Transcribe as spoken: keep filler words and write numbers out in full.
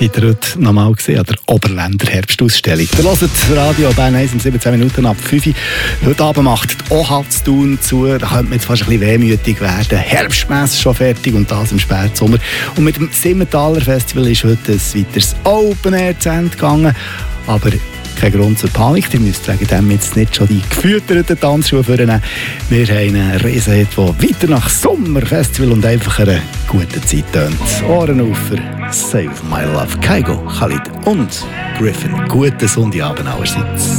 Ich habe heute nochmal gesehen an der Oberländer Herbstausstellung. Ihr hört Radio Bern eins um siebzehn Minuten ab fünf Uhr. Heute Abend macht die O H A Z Thun zu. Da könnte man jetzt fast ein bisschen wehmütig werden. Herbstmesse schon fertig und das im Spätsommer. Und mit dem Simmentaler Festival ist heute ein weiteres Open Air zu Ende gegangen. Aber kein Grund zur Panik. Ihr müsst wegen dem jetzt nicht schon die gefütterten Tanzschuhe vornehmen. Wir haben einen Riesenhit, der weiter nach Sommerfestival und einfach einer guten Zeit tönt. Ohren auf für Save My Love. Kygo, Khalid und Griffin. Guten Sonntagabend allerseits.